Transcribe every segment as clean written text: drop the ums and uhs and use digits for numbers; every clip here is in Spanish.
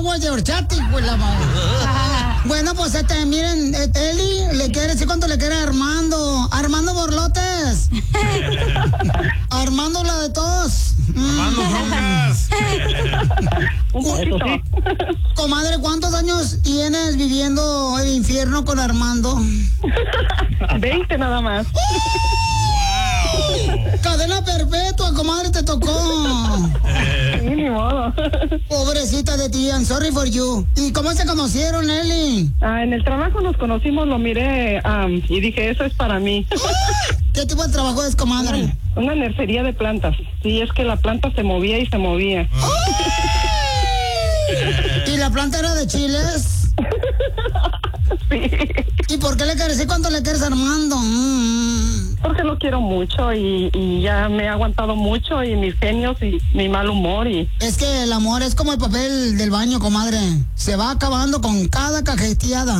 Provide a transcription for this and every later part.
was your chatting, pues la madre. Bueno, pues miren, Eli le quiere decir cuánto le quiere a Armando. Armando Borlotes. Armando la de todos. Armando Roncas. Un poquito. Comadre, ¿cuántos años tienes viviendo el infierno con Armando? 20 nada más. Cadena perpetua, comadre, te tocó. Sí, ni modo. Pobrecita de ti, I'm sorry for you. ¿Y cómo se conocieron, Eli? En el trabajo nos conocimos, lo miré y dije, eso es para mí. ¿Qué tipo de trabajo es, comadre? Una nursería de plantas. Sí, es que la planta se movía y se movía. ¿Y la planta era de chiles? Sí. ¿Y por qué le quieres decir cuánto le quieres a Armando? Porque lo quiero mucho y ya me he aguantado mucho y mis genios y mi mal humor y... Es que el amor es como el papel del baño, comadre. Se va acabando con cada cajeteada.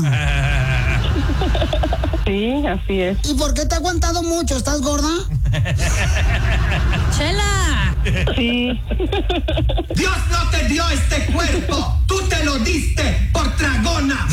Sí, así es. ¿Y por qué te ha aguantado mucho? ¿Estás gorda? ¡Chela! Sí. Dios no te dio este cuerpo, tú te lo diste por tragona.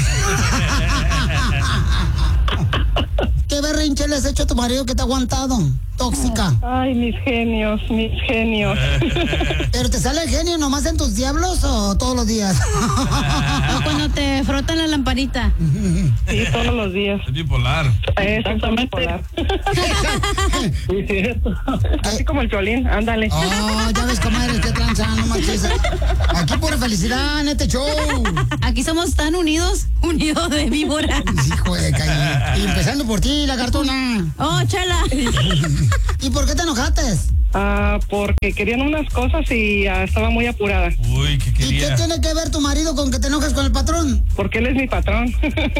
¿Qué berrinche le has hecho a tu marido que te ha aguantado? Tóxica. Ay, mis genios, mis genios. ¿Pero te sale el genio nomás en tus diablos o todos los días? O cuando te frotan la lamparita. Sí, todos los días. Es bipolar. Exactamente. Sí, cierto. Así como el violín, ándale. Oh, ya ves, comadre, qué tranza, no manches. Aquí pura felicidad en este show. Aquí somos tan unidos de víbora. Hijo de calle. Y empezando por ti, la cartona. ¡Oh, Chela! ¿Y por qué te enojaste? Porque querían unas cosas y estaba muy apurada. Uy, ¿qué ¿Y quería? qué tiene que ver tu marido con que te enojes con el patrón? Porque él es mi patrón.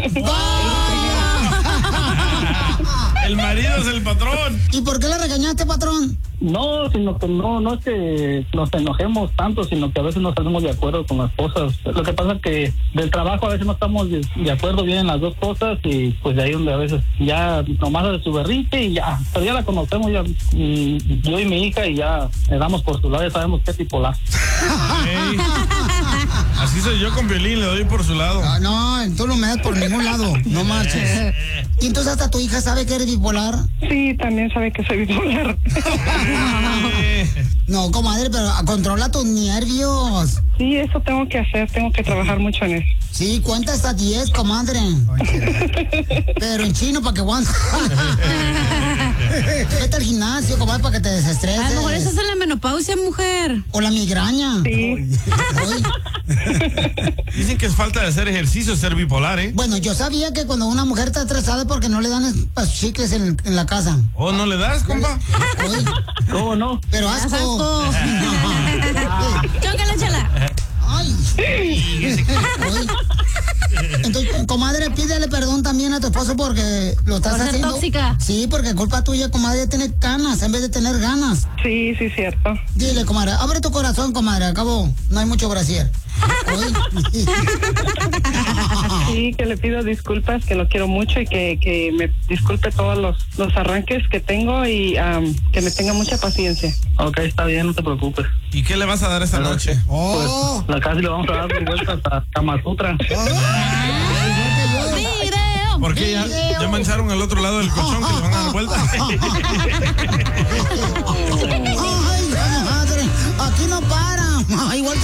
El marido es el patrón. ¿Y por qué le regañaste, patrón? No, sino que no es que nos enojemos tanto, sino que a veces no estamos de acuerdo con las cosas. Lo que pasa es que del trabajo a veces no estamos de acuerdo bien en las dos cosas y pues de ahí donde a veces ya nomás hace su berrinche y ya, pero ya la conocemos ya, yo y mi hija y ya le damos por su lado, ya sabemos qué tipo la. Ey. Así soy yo con Piolín, le doy por su lado. No, tú no me das por ningún lado, no marches. ¿Y entonces hasta tu hija sabe que eres bipolar? Sí, también sabe que soy bipolar. No, comadre, pero controla tus nervios. Sí, eso tengo que hacer, tengo que trabajar mucho en eso. Sí, cuenta hasta 10, comadre. Pero en chino para que aguante. Vete al gimnasio, comadre, para que te desestreses. A lo mejor eso es la menopausia, mujer. O la migraña. Sí. Ay. Dicen que es falta de hacer ejercicio, ser bipolar, ¿eh? Bueno, yo sabía que cuando una mujer está estresada es porque no le dan chicles en la casa. ¿O no le das, compa? Ay, ¿Cómo no? pero asco. Asco. Chócala, Chela. Ay. Ay. Entonces, comadre, pídele perdón también a tu esposo porque lo estás Por ser haciendo. tóxica. Sí, porque culpa tuya, comadre, tiene canas en vez de tener ganas. Sí, sí, cierto. Dile, comadre, abre tu corazón, comadre, acabó, no hay mucho brasier. Ay. Sí, que le pido disculpas, que lo quiero mucho y que me disculpe todos los arranques que tengo y que me tenga mucha paciencia. Ok, está bien, no te preocupes. ¿Y qué le vas a dar esta noche? Oh. La casi le vamos a dar vueltas a Kama Sutra. ¡Video! Porque ya mancharon al otro lado del colchón que le van a dar vuelta. Ay, madre, aquí no para. Igual